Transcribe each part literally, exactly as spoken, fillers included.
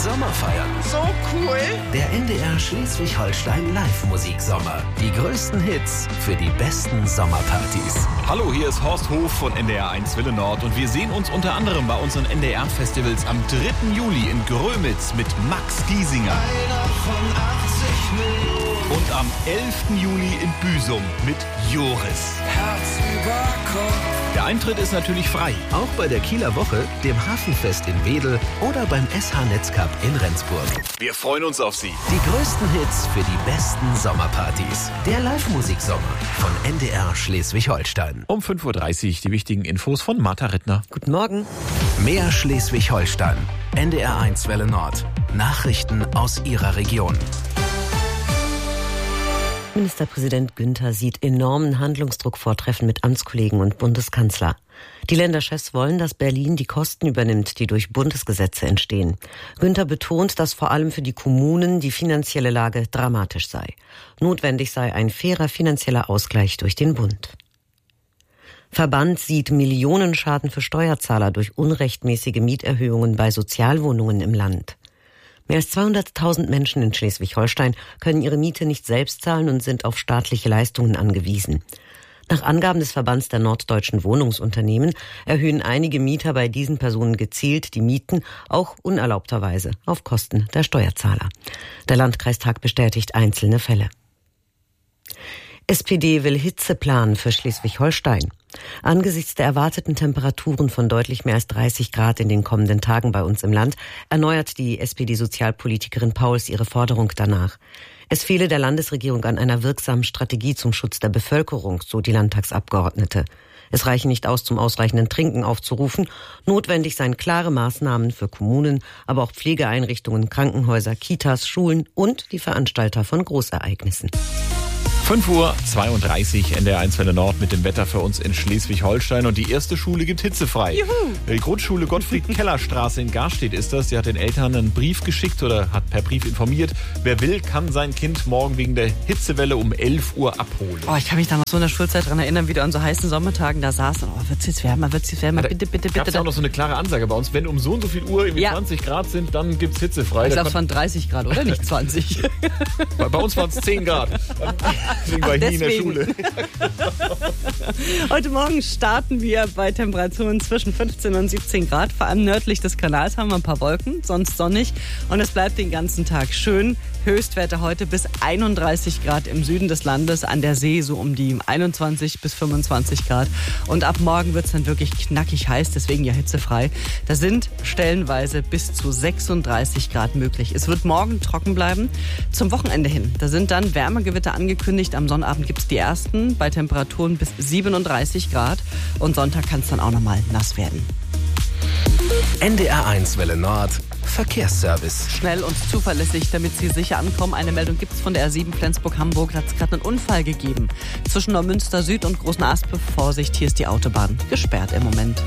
Sommer feiern. So cool. Der N D R Schleswig-Holstein Live-Musiksommer. Die größten Hits für die besten Sommerpartys. Hallo, hier ist Horst Hof von N D R eins Welle Nord und wir sehen uns unter anderem bei unseren N D R-Festivals am dritten Juli in Grömitz mit Max Giesinger. Einer von achtzig Millionen. Und am elften Juli in Büsum mit Joris. Herz über Kopf. Der Eintritt ist natürlich frei. Auch bei der Kieler Woche, dem Hafenfest in Wedel oder beim S H Netzcup in Rendsburg. Wir freuen uns auf Sie. Die größten Hits für die besten Sommerpartys. Der Live-Musiksommer von N D R Schleswig-Holstein. Um fünf Uhr dreißig die wichtigen Infos von Martha Rittner. Guten Morgen. Mehr Schleswig-Holstein. N D R eins Welle Nord. Nachrichten aus Ihrer Region. Ministerpräsident Günther sieht enormen Handlungsdruck vor Treffen mit Amtskollegen und Bundeskanzler. Die Länderchefs wollen, dass Berlin die Kosten übernimmt, die durch Bundesgesetze entstehen. Günther betont, dass vor allem für die Kommunen die finanzielle Lage dramatisch sei. Notwendig sei ein fairer finanzieller Ausgleich durch den Bund. Verband sieht Millionenschaden für Steuerzahler durch unrechtmäßige Mieterhöhungen bei Sozialwohnungen im Land. Mehr als zweihunderttausend Menschen in Schleswig-Holstein können ihre Miete nicht selbst zahlen und sind auf staatliche Leistungen angewiesen. Nach Angaben des Verbands der norddeutschen Wohnungsunternehmen erhöhen einige Mieter bei diesen Personen gezielt die Mieten, auch unerlaubterweise, auf Kosten der Steuerzahler. Der Landkreistag bestätigt einzelne Fälle. S P D will Hitzeplan für Schleswig-Holstein. Angesichts der erwarteten Temperaturen von deutlich mehr als dreißig Grad in den kommenden Tagen bei uns im Land erneuert die S P D-Sozialpolitikerin Pauls ihre Forderung danach. Es fehle der Landesregierung an einer wirksamen Strategie zum Schutz der Bevölkerung, so die Landtagsabgeordnete. Es reiche nicht aus, zum ausreichenden Trinken aufzurufen. Notwendig seien klare Maßnahmen für Kommunen, aber auch Pflegeeinrichtungen, Krankenhäuser, Kitas, Schulen und die Veranstalter von Großereignissen. fünf Uhr zweiunddreißig, N D R eins Welle Nord mit dem Wetter für uns in Schleswig-Holstein. Und die erste Schule gibt hitzefrei. Juhu. Die Grundschule Gottfried-Keller-Straße in Garstedt ist das. Die hat den Eltern einen Brief geschickt oder hat per Brief informiert. Wer will, kann sein Kind morgen wegen der Hitzewelle um elf Uhr abholen. Oh, ich kann mich da noch so in der Schulzeit dran erinnern, wie du an so heißen Sommertagen da saß. Und, oh, wird's jetzt wärmer, wird's jetzt wärmer, Ja, bitte, bitte, Gab bitte. es ja auch noch so eine klare Ansage bei uns. Wenn um so und so viel Uhr irgendwie Ja. zwanzig Grad sind, dann gibt's hitzefrei. Ich Da glaube, es waren dreißig Grad, oder? Nicht zwanzig. Bei, bei uns waren es zehn Grad. Deswegen war ich nie in der deswegen. Schule. Heute Morgen starten wir bei Temperaturen zwischen fünfzehn und siebzehn Grad. Vor allem nördlich des Kanals haben wir ein paar Wolken, sonst sonnig. Und es bleibt den ganzen Tag schön. Höchstwerte heute bis einunddreißig Grad im Süden des Landes, an der See so um die einundzwanzig bis fünfundzwanzig Grad. Und ab morgen wird es dann wirklich knackig heiß, deswegen ja hitzefrei. Da sind stellenweise bis zu sechsunddreißig Grad möglich. Es wird morgen trocken bleiben. Zum Wochenende hin, da sind dann Wärmegewitter angekündigt. Am Sonnabend gibt es die ersten bei Temperaturen bis siebenunddreißig Grad. Und Sonntag kann es dann auch nochmal nass werden. N D R eins Welle Nord. Verkehrsservice. Schnell und zuverlässig, damit Sie sicher ankommen. Eine Meldung gibt es von der R sieben Flensburg-Hamburg. Da hat es gerade einen Unfall gegeben. Zwischen Neumünster Süd und Großen Aspe. Vorsicht, hier ist die Autobahn gesperrt im Moment.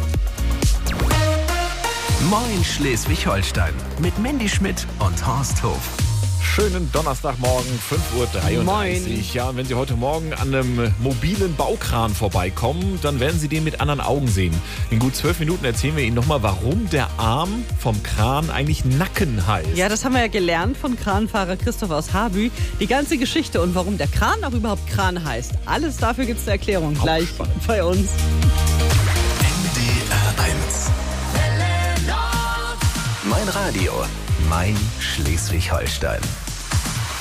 Moin Schleswig-Holstein. Mit Mandy Schmidt und Horst Hof. Schönen Donnerstagmorgen, fünf Uhr dreiunddreißig. Moin. Ja, und wenn Sie heute Morgen an einem mobilen Baukran vorbeikommen, dann werden Sie den mit anderen Augen sehen. In gut zwölf Minuten erzählen wir Ihnen nochmal, warum der Arm vom Kran eigentlich Nacken heißt. Ja, das haben wir ja gelernt von Kranfahrer Christoph aus Habü. Die ganze Geschichte und warum der Kran auch überhaupt Kran heißt. Alles dafür gibt es eine Erklärung gleich bei uns. N D R eins. Mein Radio. Mein Schleswig-Holstein.